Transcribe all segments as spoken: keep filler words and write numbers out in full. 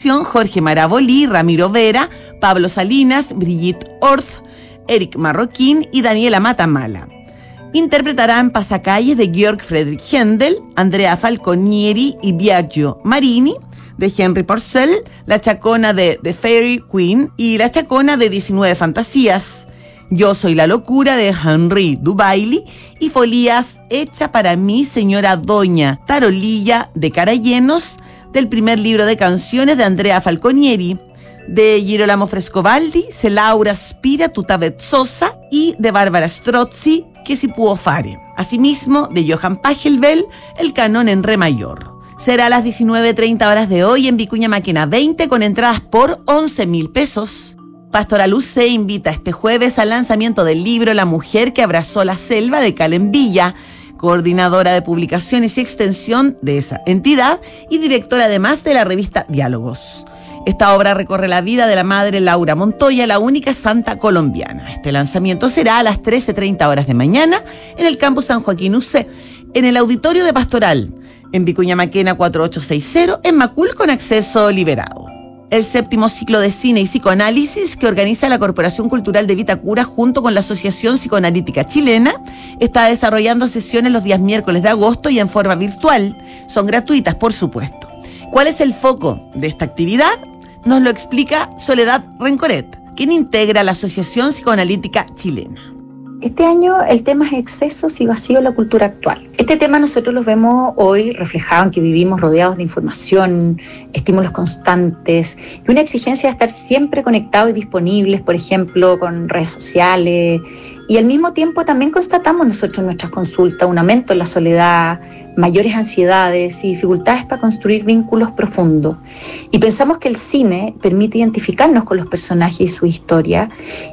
participación Jorge Marabolí, Ramiro Vera, Pablo Salinas, Brigitte Orth, Eric Marroquín y Daniela Matamala. Interpretarán Pasacalles de Georg Friedrich Händel, Andrea Falconieri y Biagio Marini, de Henry Purcell, La Chacona de The Fairy Queen y La Chacona de diecinueve Fantasías. Yo soy la locura de Henry Dubaili y Folías hecha para mí, señora Doña Tarolilla de Carallenos, del primer libro de canciones de Andrea Falconieri, de Girolamo Frescobaldi, Se Laura Spira Tutta Vezzosa y de Bárbara Strozzi, Que si può fare. Asimismo, de Johann Pachelbel, el canon en re mayor. Será a las diecinueve treinta horas de hoy en Vicuña Maquena veinte con entradas por once mil pesos. Pastoral U C invita este jueves al lanzamiento del libro La mujer que abrazó la selva de Kalen Villa, coordinadora de publicaciones y extensión de esa entidad y directora además de la revista Diálogos. Esta obra recorre la vida de la madre Laura Montoya, la única santa colombiana. Este lanzamiento será a las trece treinta horas de mañana en el campus San Joaquín U C, en el auditorio de Pastoral, en Vicuña Maquena cuatro ocho seis cero, en Macul con acceso liberado. El séptimo ciclo de cine y psicoanálisis que organiza la Corporación Cultural de Vitacura junto con la Asociación Psicoanalítica Chilena está desarrollando sesiones los días miércoles de agosto y en forma virtual. Son gratuitas, por supuesto. ¿Cuál es el foco de esta actividad? Nos lo explica Soledad Rencoret, quien integra la Asociación Psicoanalítica Chilena. Este año el tema es excesos y vacío en la cultura actual. Este tema nosotros lo vemos hoy reflejado en que vivimos rodeados de información, estímulos constantes y una exigencia de estar siempre conectados y disponibles, por ejemplo, con redes sociales. Y al mismo tiempo también constatamos nosotros en nuestras consultas un aumento en la soledad, mayores ansiedades y dificultades para construir vínculos profundos. Y pensamos que el cine permite identificarnos con los personajes y su historia,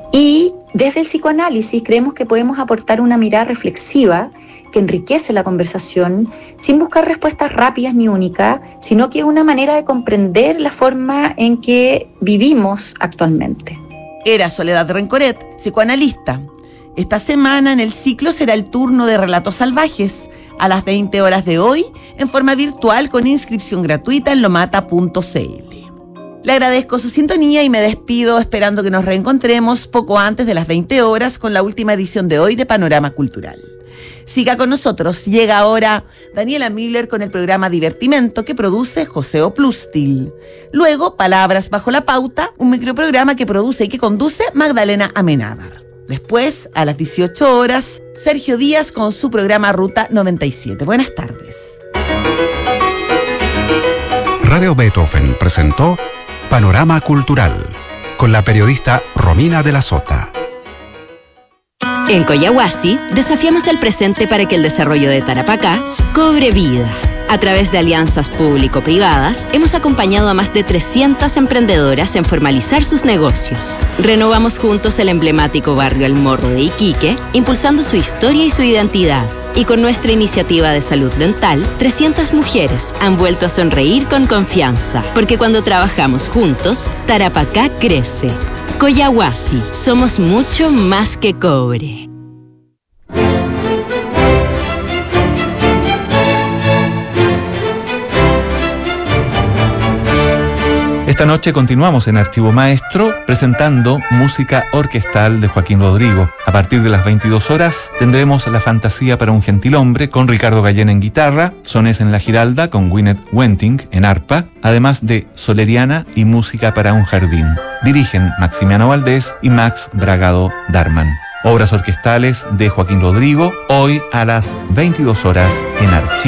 y desde el psicoanálisis creemos que podemos aportar una mirada reflexiva que enriquece la conversación sin buscar respuestas rápidas ni únicas, sino que una manera de comprender la forma en que vivimos actualmente. Era Soledad Rencoret, psicoanalista. Esta semana en el ciclo será el turno de Relatos Salvajes, a las veinte horas de hoy, en forma virtual con inscripción gratuita en lomata punto c l. Le agradezco su sintonía y me despido esperando que nos reencontremos poco antes de las veinte horas con la última edición de hoy de Panorama Cultural. Siga con nosotros. Llega ahora Daniela Miller con el programa Divertimento que produce José Oplustil. Luego, Palabras bajo la pauta, un microprograma que produce y que conduce Magdalena Amenábar. Después, a las dieciocho horas, Sergio Díaz con su programa Ruta noventa y siete. Buenas tardes. Radio Beethoven presentó Panorama Cultural con la periodista Romina de la Sota. En Coyahuasi, desafiamos el presente para que el desarrollo de Tarapacá cobre vida. A través de alianzas público-privadas, hemos acompañado a más de trescientas emprendedoras en formalizar sus negocios. Renovamos juntos el emblemático barrio El Morro de Iquique, impulsando su historia y su identidad. Y con nuestra iniciativa de salud dental, trescientas mujeres han vuelto a sonreír con confianza. Porque cuando trabajamos juntos, Tarapacá crece. Coyahuasi, somos mucho más que cobre. Esta noche continuamos en Archivo Maestro presentando música orquestal de Joaquín Rodrigo. A partir de las veintidós horas tendremos La Fantasía para un Gentilhombre con Ricardo Gallén en guitarra, Sones en la Giralda con Gwyneth Wenting en arpa, además de Soleriana y Música para un Jardín. Dirigen Maximiano Valdés y Max Bragado Darman. Obras orquestales de Joaquín Rodrigo, hoy a las veintidós horas en Archivo.